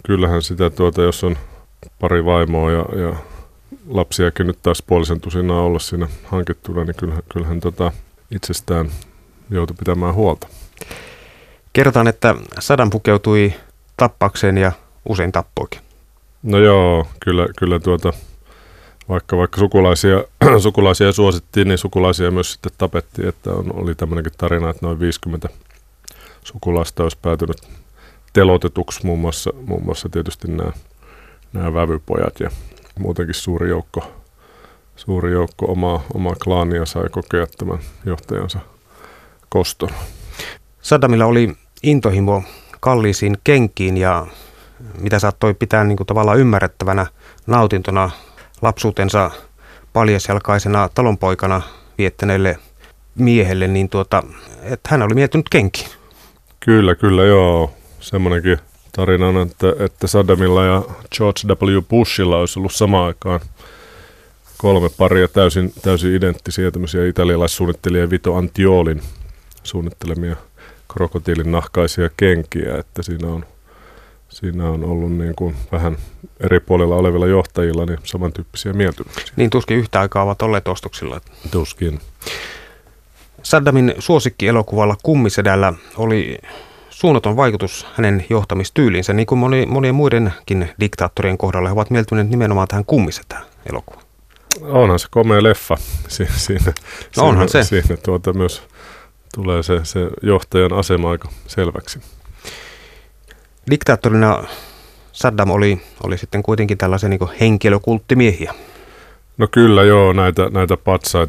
kyllähän sitä jos on pari vaimoa ja lapsiakin nyt taas puolisen tusinaa olla siinä hankittuna, niin kyllähän itsestään joutui pitämään huolta. Kerrotaan, että Saddam pukeutui tappaakseen ja usein tappoikin. No joo, kyllä vaikka sukulaisia suosittiin, niin sukulaisia myös sitten tapettiin, että oli tämmöinenkin tarina, että noin 50 sukulaista olisi päätynyt telotetuksi, muun muassa tietysti nämä vävypojat ja muutenkin suuri joukko omaa klaania sai kokea tämän johtajansa koston. Saddamilla oli intohimo kalliisiin kenkiin ja mitä saattoi pitää niin kuin tavallaan ymmärrettävänä nautintona lapsuutensa paljasjalkaisena talonpoikana viettäneelle miehelle, niin että hän oli miettinyt kenkiin. Kyllä joo. Semmoinenkin tarina on, että Saddamilla ja George W. Bushilla olisi ollut samaan aikaan 3 paria täysin identtisiä tämmöisiä italialaissuunnittelija Vito Antiolin suunnittelemia krokotiilin nahkaisia kenkiä, että siinä on ollut niin kuin vähän eri puolilla olevilla johtajilla niin samantyyppisiä mieltymyksiä. Niin tuskin yhtä aikaa ovat olleet ostoksilla. Tuskin. Saddamin suosikkielokuvalla Kummisedällä oli suunnaton vaikutus hänen johtamistyyliinsä, niin kuin monien muidenkin diktaattorien kohdalla he ovat mieltyneet nimenomaan tähän Kummisedään elokuvaan. Onhan se komea leffa. Siinä myös tulee se johtajan asema aika selväksi. Diktaattorina Saddam oli sitten kuitenkin tällaisia niin kuin henkilökulttimiehiä. No kyllä joo, näitä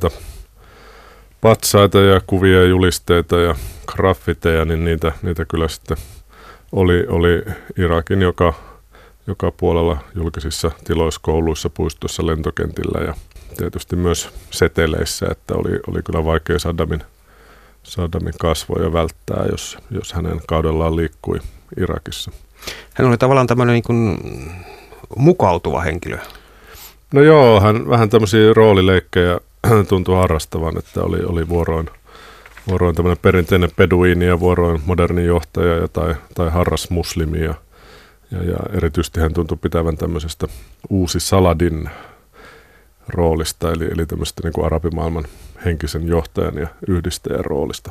patsaita ja kuvia ja julisteita ja graffiteja, niin niitä kyllä sitten oli Irakin joka puolella julkisissa tiloissa, kouluissa, puistoissa, lentokentillä ja tietysti myös seteleissä, että oli kyllä vaikea Saddamin kasvoja välttää, jos hänen kaudellaan liikkui Irakissa. Hän oli tavallaan tämmöinen niin kuin mukautuva henkilö. No joo, hän vähän tämmöisiä roolileikkejä tuntui harrastavan, että oli vuoroin tämmöinen perinteinen beduini ja vuoroin moderni johtaja tai harras muslimi ja erityisesti hän tuntui pitävän tämmöisestä uusi Saladin roolista, eli tämmöistä niin kuin arabimaailman henkisen johtajan ja yhdistäjän roolista.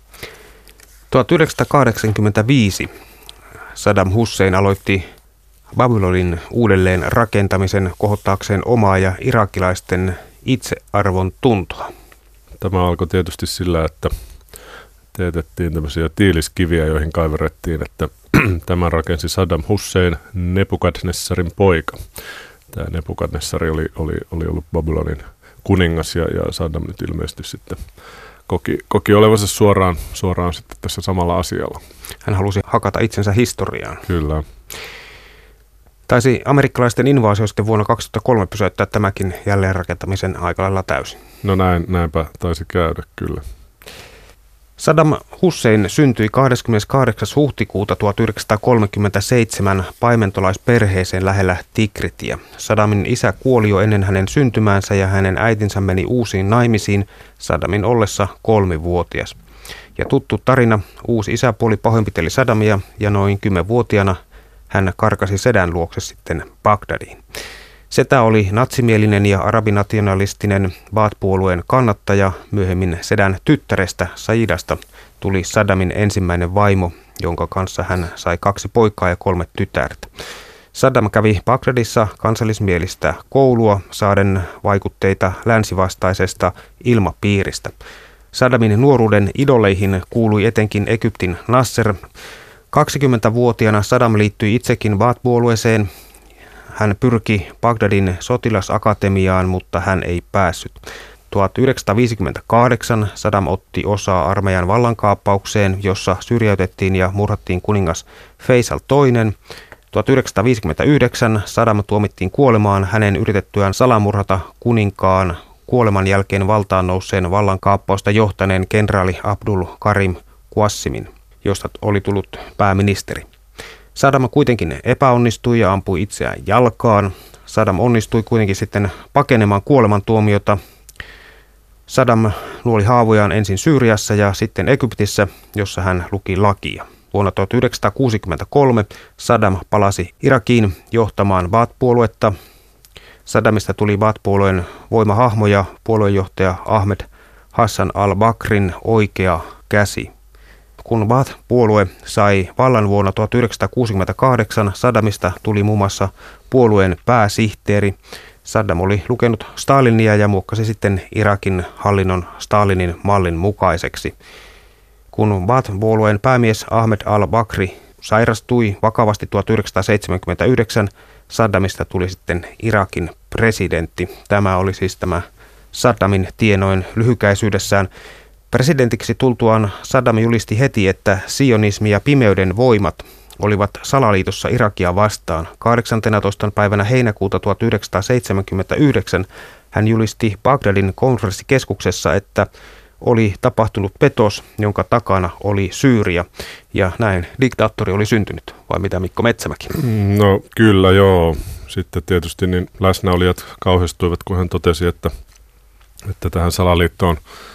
1985 Saddam Hussein aloitti Babylonin uudelleen rakentamisen kohottaakseen omaa ja irakilaisten itsearvon tuntoa. Tämä alkoi tietysti sillä, että teetettiin tämmöisiä tiiliskiviä, joihin kaiverrettiin, että tämän rakensi Saddam Hussein, Nebukadnessarin poika. Tämä Nebukadnessari oli ollut Babylonin kuningas ja Saddam nyt ilmeisesti sitten koki olevansa suoraan sitten tässä samalla asialla. Hän halusi hakata itsensä historiaan. Kyllä. Taisi amerikkalaisten invaasio sitten vuonna 2003 pysäyttää tämäkin jälleenrakentamisen aika lailla täysin. No näinpä taisi käydä kyllä. Saddam Hussein syntyi 28. huhtikuuta 1937 paimentolaisperheeseen lähellä Tigritiä. Saddamin isä kuoli jo ennen hänen syntymäänsä ja hänen äitinsä meni uusiin naimisiin Saddamin ollessa 3-vuotias. Ja tuttu tarina, uusi isäpuoli pahoinpiteli Saddamia ja noin 10-vuotiaana hän karkasi sedän luokse sitten Bagdadiin. Setä oli natsimielinen ja arabinationalistinen Baath-puolueen kannattaja. Myöhemmin sedän tyttärestä Saidasta tuli Saddamin ensimmäinen vaimo, jonka kanssa hän sai 2 poikaa ja 3 tytärtä. Saddam kävi Bagdadissa kansallismielistä koulua saaden vaikutteita länsivastaisesta ilmapiiristä. Saddamin nuoruuden idoleihin kuului etenkin Egyptin Nasser. 20-vuotiaana Saddam liittyi itsekin Baath-puolueeseen. Hän pyrki Bagdadin sotilasakatemiaan, mutta hän ei päässyt. 1958 Saddam otti osaa armeijan vallankaappaukseen, jossa syrjäytettiin ja murhattiin kuningas Faisal II. 1959 Saddam tuomittiin kuolemaan hänen yritettyään salamurhata kuninkaan kuoleman jälkeen valtaan nousseen vallankaappausta johtaneen kenraali Abdul Karim Qassimin, josta oli tullut pääministeri. Saddam kuitenkin epäonnistui ja ampui itseään jalkaan. Saddam onnistui kuitenkin sitten pakenemaan kuolemantuomiota. Saddam nuoli haavojaan ensin Syyriassa ja sitten Egyptissä, jossa hän luki lakia. Vuonna 1963 Saddam palasi Irakiin johtamaan Baath-puoluetta. Saddamista tuli Baath-puolueen voimahahmo ja puoluejohtaja Ahmed Hassan al-Bakrin oikea käsi. Kun Baath-puolue sai vallan vuonna 1968, Saddamista tuli muun muassa puolueen pääsihteeri. Saddam oli lukenut Stalinia ja muokkasi sitten Irakin hallinnon Stalinin mallin mukaiseksi. Kun Baath-puolueen päämies Ahmed al-Bakri sairastui vakavasti 1979, Saddamista tuli sitten Irakin presidentti. Tämä oli siis tämä Saddamin tie noin lyhykäisyydessään. Presidentiksi tultuaan Saddam julisti heti, että sionismi ja pimeyden voimat olivat salaliitossa Irakia vastaan. 18. päivänä heinäkuuta 1979 hän julisti Bagdadin konferenssikeskuksessa, että oli tapahtunut petos, jonka takana oli Syyria. Ja näin diktaattori oli syntynyt, vai mitä Mikko Metsämäki? No kyllä joo. Sitten tietysti niin läsnäolijat kauhistuivat, kun hän totesi, että tähän salaliittoon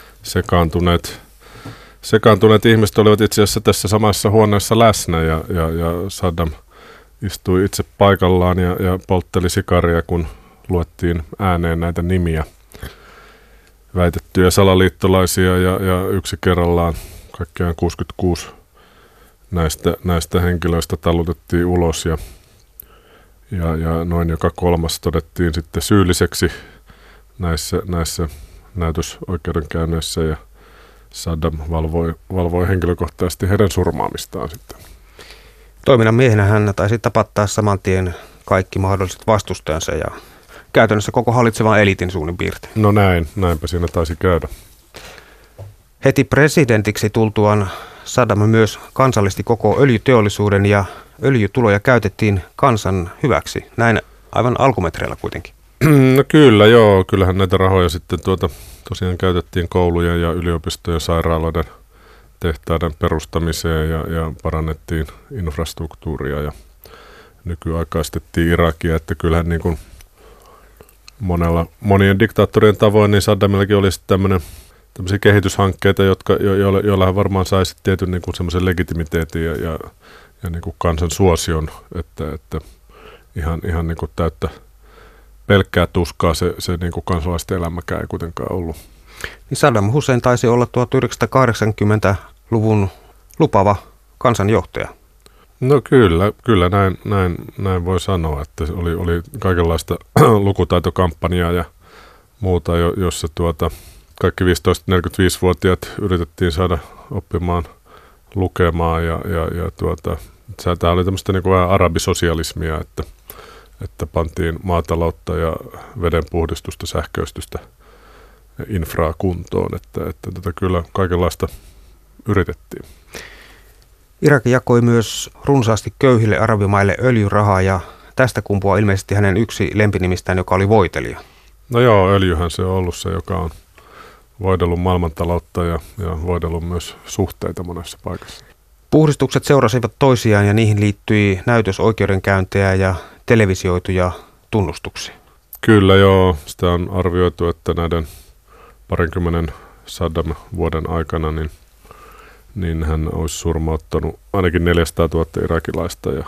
sekaantuneet ihmiset olivat itse asiassa tässä samassa huoneessa läsnä ja Saddam istui itse paikallaan ja poltteli sikaria, kun luettiin ääneen näitä nimiä. Väitettyjä salaliittolaisia ja yksi kerrallaan kaikkiaan 66 näistä henkilöistä talutettiin ulos ja noin joka kolmas todettiin sitten syylliseksi näissä näytösoikeudenkäynneissä ja Saddam valvoi henkilökohtaisesti heidän surmaamistaan sitten. Toiminnan miehenä hän taisi tapattaa saman tien kaikki mahdolliset vastustajansa ja käytännössä koko hallitsevan eliitin suunnin piirtein. No näinpä siinä taisi käydä. Heti presidentiksi tultuaan Saddam myös kansallisti koko öljyteollisuuden ja öljytuloja käytettiin kansan hyväksi. Näin aivan alkumetreillä kuitenkin. No kyllä joo, kyllähän näitä rahoja sitten tosiaan käytettiin koulujen ja yliopistojen, sairaaloiden, tehtaiden perustamiseen ja parannettiin infrastruktuuria ja nykyaikaistettiin Irakia, että kyllähän niin kuin monien diktaattorien tavoin, niin Saddamillakin olisi tämmöisiä kehityshankkeita, joilla hän varmaan saisi tietyn niin kuin semmoisen legitimiteetin ja niin kuin kansan suosion, että ihan niin kuin täyttä pelkkää tuskaa se niin kuin kansalaisten elämäkään ei kuitenkaan ollut. Niin Saddam Hussein taisi olla 1980-luvun lupaava kansanjohtaja. No kyllä näin voi sanoa, että oli kaikenlaista lukutaitokampanjaa ja muuta, jossa kaikki 15-45-vuotiaat yritettiin saada oppimaan lukemaan ja tämä oli tämmöistä niin kuin vähän arabisosialismia, että pantiin maataloutta ja vedenpuhdistusta, sähköistystä, infraa kuntoon, että kyllä kaikenlaista yritettiin. Irak jakoi myös runsaasti köyhille arabimaille öljyrahaa ja tästä kumpuaa ilmeisesti hänen yksi lempinimistään, joka oli voitelija. No joo, öljyhän se on ollut se, joka on voidellut maailmantaloutta ja voidellut myös suhteita monessa paikassa. Puhdistukset seurasivat toisiaan ja niihin liittyi näytösoikeudenkäyntejä ja televisioituja tunnustuksia. Kyllä joo, sitä on arvioitu, että näiden 20 Saddam-vuoden aikana niin hän olisi surmauttanut ainakin 400 000 irakilaista ja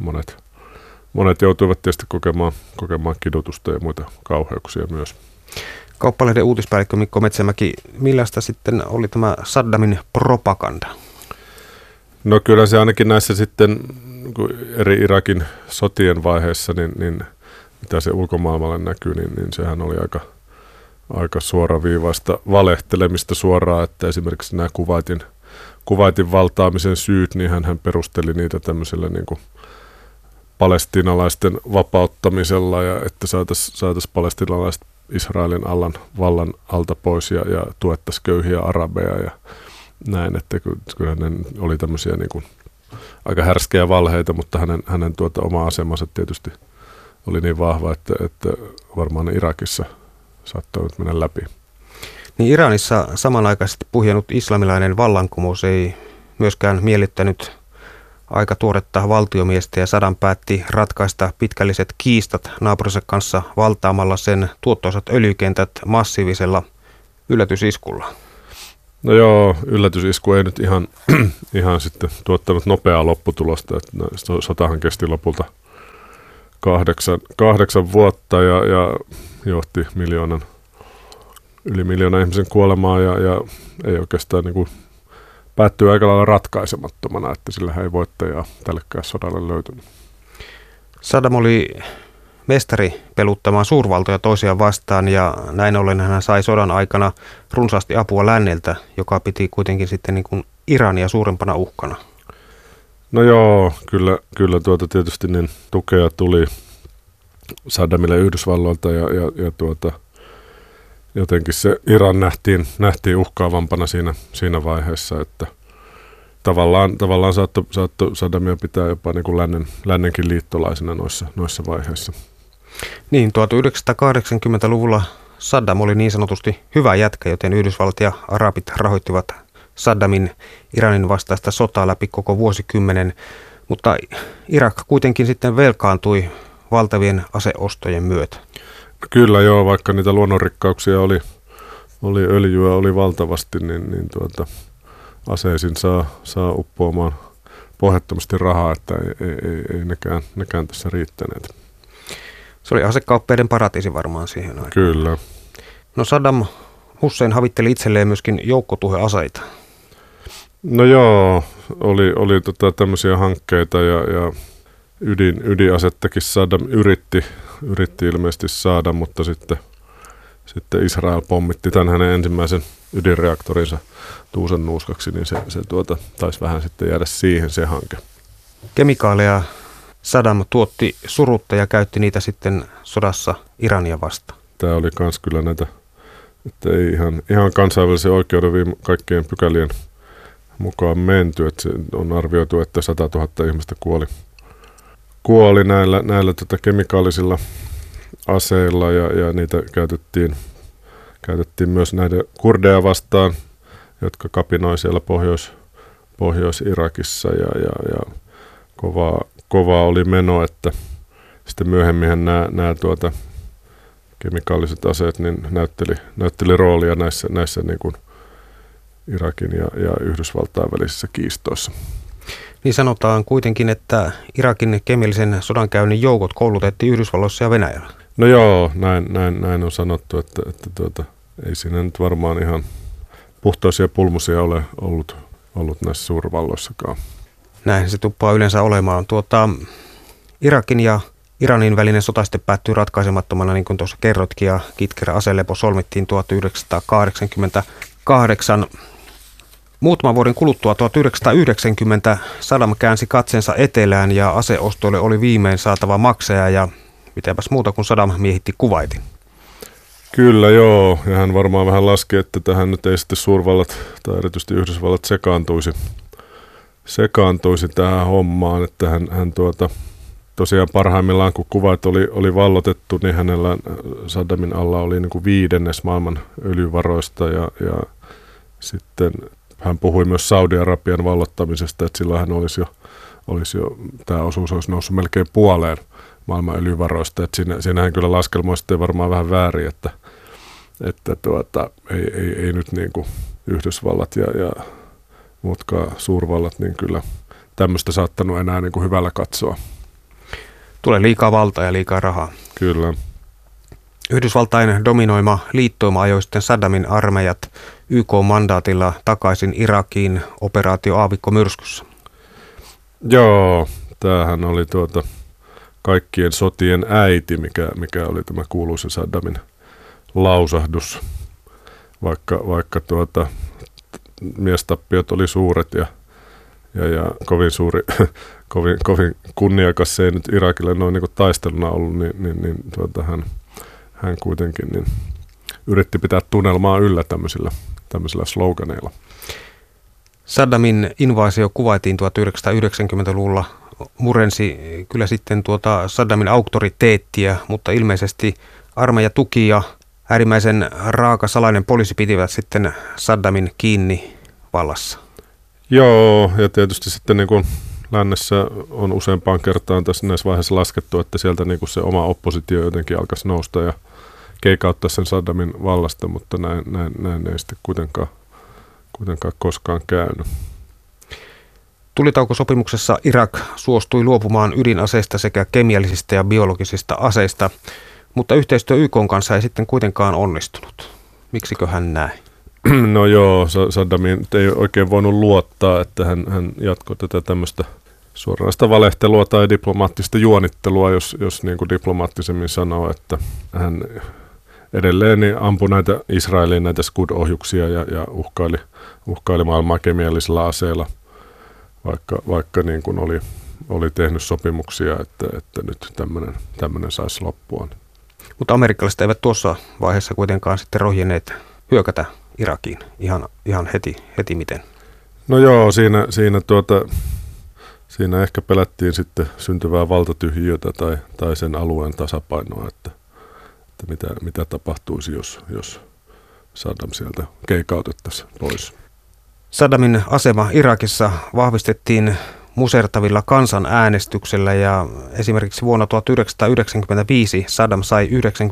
monet joutuivat tietysti kokemaan kidutusta ja muita kauheuksia myös. Kauppalehden uutispäällikkö Mikko Metsämäki, millaista sitten oli tämä Saddamin propaganda? No kyllä se ainakin näissä sitten eri Irakin sotien vaiheissa, niin mitä se ulkomaailmalle näkyy, niin sehän oli aika suoraviivaista valehtelemista suoraan, että esimerkiksi nämä Kuwaitin valtaamisen syyt, niin hän perusteli niitä tämmöisellä niin kuin palestiinalaisten vapauttamisella ja että saataisiin palestiinalaiset Israelin vallan alta pois ja tuettaisiin köyhiä arabeja ja näin, että kyllä ne oli tämmöisiä niin kuin aika härskejä valheita, mutta hänen oma asemansa tietysti oli niin vahva, että varmaan ne Irakissa saattoi nyt mennä läpi. Niin Iranissa samanaikaisesti puhjennut islamilainen vallankumous ei myöskään miellyttänyt aika tuoretta valtiomiestä ja Saddam päätti ratkaista pitkälliset kiistat naapurinsa kanssa valtaamalla sen tuottoisat öljykentät massiivisella yllätysiskulla. No joo, yllätysisku ei nyt ihan sitten tuottanut nopeaa lopputulosta. Että sotahan kesti lopulta 8 vuotta ja johti yli miljoonan ihmisen kuolemaan ja ei oikeastaan niin kuin päättyy aika lailla ratkaisemattomana, että sillä ei voittajaa tällekään sodalle löytynyt. Saddam oli mestari peluttamaan suurvaltoja toisiaan vastaan ja näin ollen hän sai sodan aikana runsaasti apua länneltä, joka piti kuitenkin sitten niin kuin Irania suurempana uhkana. No joo, kyllä tietysti niin tukea tuli Saddamille Yhdysvalloilta ja jotenkin se Iran nähtiin uhkaavampana siinä vaiheessa, että tavallaan saattoi Saddamia pitää jopa niin kuin lännenkin liittolaisena noissa vaiheissa. Niin, 1980-luvulla Saddam oli niin sanotusti hyvä jätkä, joten Yhdysvallat ja arabit rahoittivat Saddamin Iranin vastaista sotaa läpi koko vuosikymmenen, mutta Irak kuitenkin sitten velkaantui valtavien aseostojen myötä. Kyllä joo, vaikka niitä luonnonrikkauksia oli öljyä oli valtavasti, niin aseisiin saa uppoamaan pohjattomasti rahaa, että ei nekään tässä riittäneet. Se oli asekauppiaiden paratiisi varmaan siihen aikaan. Kyllä. No Saddam Hussein havitteli itselleen myöskin joukkotuheaseita. No joo, oli tämmöisiä hankkeita ja ydinasettakin Saddam yritti ilmeisesti saada, mutta sitten Israel pommitti tämän hänen ensimmäisen ydinreaktorinsa tuusen nuuskaksi, niin se taisi vähän sitten jäädä siihen se hanke. Kemikaaleja Saddam tuotti surutta ja käytti niitä sitten sodassa Irania vastaan. Tämä oli myös kyllä näitä, että ei ihan kansainvälisen oikeuden kaikkien pykälien mukaan menty, että se on arvioitu, että 100 000 ihmistä kuoli näillä kemikaalisilla aseilla ja niitä käytettiin myös näitä kurdeja vastaan, jotka kapinoi siellä Pohjois-Irakissa ja kovaa oli meno, että sitten myöhemmin nämä kemikaaliset aseet niin näytteli roolia näissä niin kuin Irakin ja Yhdysvaltain välisissä kiistoissa. Niin sanotaan kuitenkin, että Irakin kemiallisen sodankäynnin joukot koulutettiin Yhdysvalloissa ja Venäjällä. No joo, näin on sanottu, että ei siinä nyt varmaan ihan puhtoisia pulmusia ole ollut näissä suurvalloissakaan. Näin se tuppaa yleensä olemaan. Irakin ja Iranin välinen sota sitten päättyi ratkaisemattomana, niin kuin tuossa kerrotkin, ja kitkerä aselepo solmittiin 1988. Muutaman vuoden kuluttua 1990 Saddam käänsi katseensa etelään ja aseostoille oli viimein saatava maksaja ja mitäpäs muuta kuin Saddam miehitti Kuwaitin. Kyllä joo, ja hän varmaan vähän laski, että tähän nyt ei sitten suurvallat tai erityisesti Yhdysvallat sekaantuisi tähän hommaan, että hän tosiaan parhaimmillaan kun Kuwait oli vallotettu, niin hänellä Saddamin alla oli niin kuin 5% maailman öljyvaroista ja sitten hän puhui myös Saudi-Arabian vallottamisesta, että silloin hän olisi jo tämä osuus olisi noussut melkein puoleen maailman öljyvaroista, että siinähän kyllä laskelmoi sitten varmaan vähän väärin, että ei nyt niin kuin Yhdysvallat ja muutkaan suurvallat, niin kyllä tämmöistä saattanut enää niin kuin hyvällä katsoa. Tulee liikaa valtaa ja liikaa rahaa. Kyllä. Yhdysvaltain dominoima liittoima ajoi sitten Saddamin armeijat YK-mandaatilla takaisin Irakiin operaatio Aavikko-myrskyssä. Joo, tämähän oli kaikkien sotien äiti, mikä oli tämä kuuluisa Saddamin lausahdus, vaikka miestappiot oli suuret ja kovin suuri, kovin kunniakas se ei nyt Irakille noin niin kuin taisteluna ollut, niin hän kuitenkin niin yritti pitää tunnelmaa yllä tämmöisillä sloganeilla. Saddamin invaasio Kuwaitiin 1990-luvulla murensi kyllä sitten Saddamin auktoriteettia, mutta ilmeisesti armeija tuki ja äärimmäisen raaka salainen poliisi pitivät sitten Saddamin kiinni vallassa. Joo, ja tietysti sitten niin kuin lännessä on useampaan kertaan näissä vaiheissa laskettu, että sieltä niin kuin se oma oppositio jotenkin alkaisi nousta ja keikauttaa sen Saddamin vallasta, mutta näin ei sitten kuitenkaan koskaan käynyt. Tulitaukosopimuksessa Irak suostui luopumaan ydinaseista sekä kemiallisista ja biologisista aseista, mutta yhteistyö YK:n kanssa ei sitten kuitenkaan onnistunut. Miksiköhän näin? No joo, Saddamiin ei oikein voinut luottaa, että hän jatkoi tätä tämmöistä suoranaista valehtelua tai diplomaattista juonittelua, jos niin kuin diplomaattisemmin sanoo, että hän edelleen niin ampui näitä Israelin näitä Scud-ohjuksia ja uhkaili maailmaa kemiallisilla aseilla, vaikka niin kuin oli tehnyt sopimuksia, että nyt tämmöinen saisi loppua. Mutta amerikkalaiset eivät tuossa vaiheessa kuitenkaan sitten rohjenneet hyökätä Irakiin ihan heti miten. No joo, siinä ehkä pelättiin sitten syntyvää valtatyhjiötä tai sen alueen tasapainoa, että mitä tapahtuisi, jos Saddam sieltä keikautettaisiin pois. Saddamin asema Irakissa vahvistettiin musertavilla kansanäänestyksellä ja esimerkiksi vuonna 1995 Saddam sai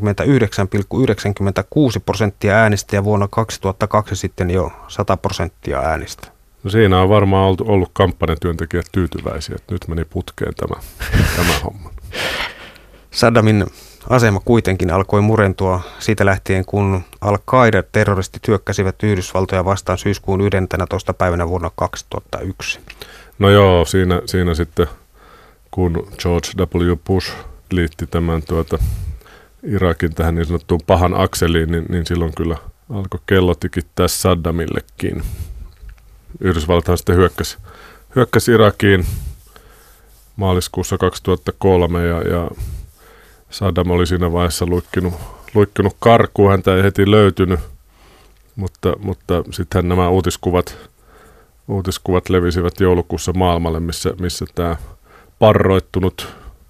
99,96% äänistä ja vuonna 2002 sitten jo 100% äänistä. No siinä on varmaan ollut kampanjatyöntekijät tyytyväisiä, että nyt meni putkeen tämä homma. Saddamin asema kuitenkin alkoi murentua siitä lähtien, kun Al-Qaida-terroristit hyökkäsivät Yhdysvaltoja vastaan syyskuun 11. päivänä vuonna 2001. No joo, siinä sitten kun George W. Bush liitti tämän Irakin tähän niin sanottuun pahan akseliin, niin silloin kyllä alkoi kello tikittää Saddamillekin. Yhdysvaltain sitten hyökkäsi Irakiin maaliskuussa 2003 ja Saddam oli siinä vaiheessa luikkinut karkuun, häntä ei heti löytynyt, mutta sitten nämä uutiskuvat levisivät joulukuussa maailmalle, missä tämä parroittunut,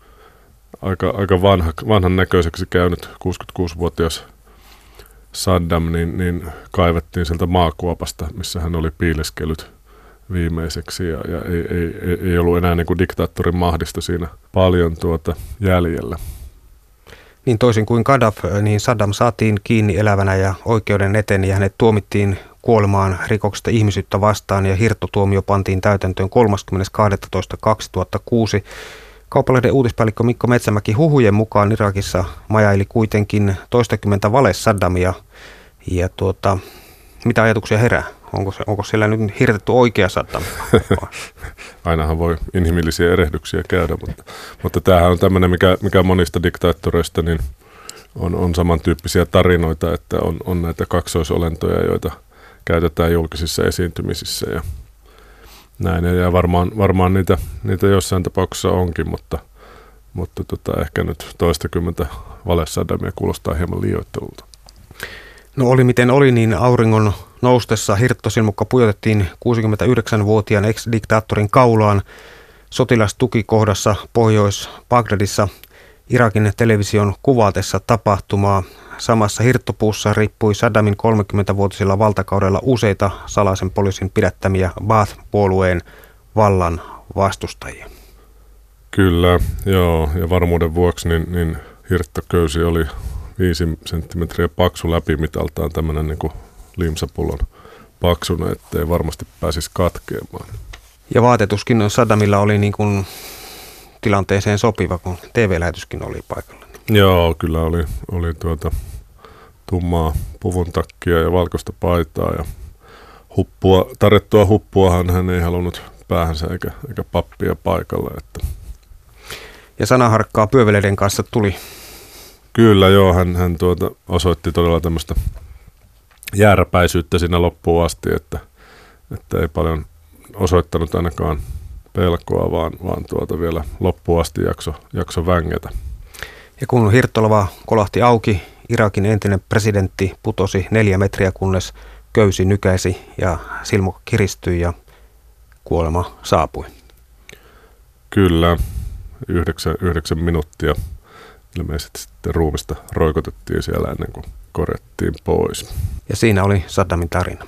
aika vanhan näköiseksi käynyt 66-vuotias Saddam, niin kaivettiin sieltä maakuopasta, missä hän oli piileskellyt viimeiseksi ja ei ollut enää niin kuin diktaattorin mahdista siinä paljon jäljellä. Niin toisin kuin Gaddafi, niin Saddam saatiin kiinni elävänä ja oikeuden eteen ja hänet tuomittiin kuolemaan rikoksesta ihmisyyttä vastaan ja hirttotuomio pantiin täytäntöön 30.12.2006. Kauppalehden uutispäällikkö Mikko Metsämäki, huhujen mukaan Irakissa majaili kuitenkin toistakymmentä vale Saddamia. Ja mitä ajatuksia herää? Onko siellä nyt hirtetty oikea Saddam? Ainahan voi inhimillisiä erehdyksiä käydä, mutta tämähän on tämmöinen, mikä monista diktaattoreista niin on samantyyppisiä tarinoita, että on näitä kaksoisolentoja, joita käytetään julkisissa esiintymisissä ja näin. Ja varmaan niitä jossain tapauksessa onkin, mutta ehkä nyt toistakymmentä vale-Saddamia kuulostaa hieman liioittelulta. No oli miten oli, niin auringon noustessa hirttosilmukka pujotettiin 69-vuotiaan ex-diktaattorin kaulaan sotilastukikohdassa Pohjois-Bagdadissa Irakin television kuvatessa tapahtumaa. Samassa hirttopuussa riippui Saddamin 30-vuotisella valtakaudella useita salaisen poliisin pidättämiä Baath-puolueen vallan vastustajia. Kyllä, joo. Ja varmuuden vuoksi niin hirttoköysi oli 5 senttimetriä paksu läpimitaltaan, tämmöinen niin kuin limsapullon paksuna, ettei varmasti pääsisi katkeamaan. Ja vaatetuskin Saddamilla oli niin kuin tilanteeseen sopiva, kun TV-lähetyskin oli paikalla. Joo, kyllä oli tummaa puvun takkia ja valkoista paitaa ja tarrettua huppuahan hän ei halunnut päähänsä eikä pappia paikalla. Että. Ja sanaharkkaa pyöveleiden kanssa tuli. Kyllä joo, hän osoitti todella tämmöistä jääräpäisyyttä siinä loppuun asti, että ei paljon osoittanut ainakaan pelkoa, vaan vielä loppuun asti jakso vängätä. Ja kun hirttolava kolahti auki, Irakin entinen presidentti putosi 4 metriä, kunnes köysi nykäisi ja silmukka kiristyi ja kuolema saapui. Kyllä, 9 minuuttia. Ilmeisesti sitten ruumista roikotettiin siellä ennen kuin korjattiin pois. Ja siinä oli Saddamin tarina.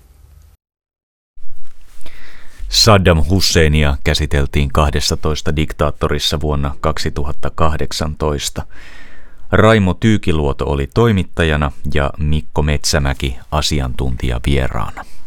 Saddam Husseinia käsiteltiin 12 diktaattorissa vuonna 2018. Raimo Tyykiluoto oli toimittajana ja Mikko Metsämäki asiantuntijavieraana.